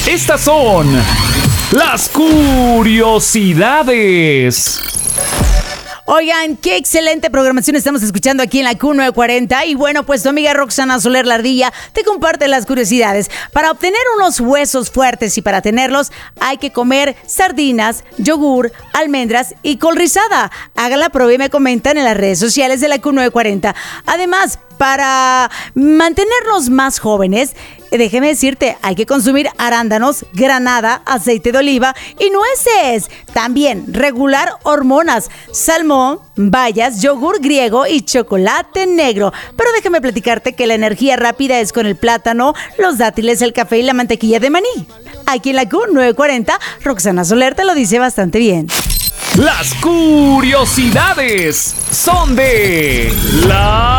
Estas son las curiosidades. Oigan, qué excelente programación estamos escuchando aquí en la Q940. Y bueno, pues tu amiga Roxana Soler la Ardilla te comparte las curiosidades. Para obtener unos huesos fuertes y para tenerlos hay que comer sardinas, yogur, almendras y col rizada. Hágala prueba y me comentan en las redes sociales de la Q940. Además, para mantenernos más jóvenes, déjeme decirte, hay que consumir arándanos, granada, aceite de oliva y nueces. También regular hormonas, salmón, bayas, yogur griego y chocolate negro. Pero déjame platicarte que la energía rápida es con el plátano, los dátiles, el café y la mantequilla de maní. Aquí en la Q940, Roxana Soler te lo dice bastante bien. Las curiosidades son de la